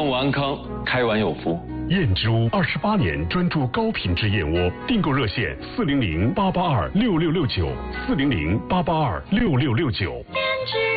用完康，开完有福。 燕之屋28年专注高品质燕窝，订购热线400-882-6669，400-882-6669。